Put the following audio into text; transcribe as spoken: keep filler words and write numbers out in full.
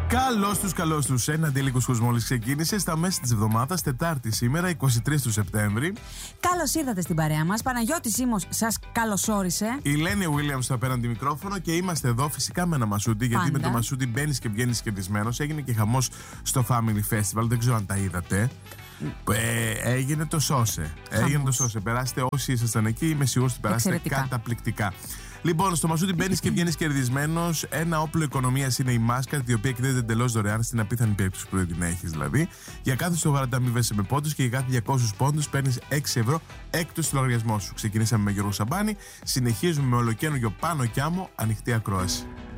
Καλώς τους, καλώς τους. Ένα αντίλικος που μόλις ξεκίνησε στα μέσα της εβδομάδας, Τετάρτη σήμερα, εικοστή τρίτη του Σεπτέμβρη. Καλώς ήρθατε στην παρέα μας. Παναγιώτης Σίμος σας καλωσόρισε. Η Λένη Williams στο απέναντι μικρόφωνο και είμαστε εδώ φυσικά με ένα Μασούτι. Γιατί Πάντα. με το Μασούτι μπαίνεις και βγαίνεις κερδισμένος. Έγινε και χαμός στο Family Festival, δεν ξέρω αν τα είδατε. Ε, έγινε το σώσε. Έγινε το σώσε. Περάστε όσοι ήσασταν εκεί, είμαι σίγουρος ότι περάσετε Εξαιρετικά. καταπληκτικά. Λοιπόν, στο Μασούτι μπαίνεις και βγαίνεις κερδισμένος. Ένα όπλο οικονομίας είναι η μάσκα, η οποία εκδίδεται εντελώς δωρεάν στην απίθανη περίπτωση που δεν την έχεις δηλαδή. Για κάθε στο γράμμα αμείβεσαι με πόντους και για κάθε διακόσιους πόντους παίρνεις έξι ευρώ έκτος στο λογαριασμό σου. Ξεκινήσαμε με Γιώργο Σαμπάνη, συνεχίζουμε με ολοκαίνουργιο Πάνο Κιάμο, ανοιχτή ακρόαση.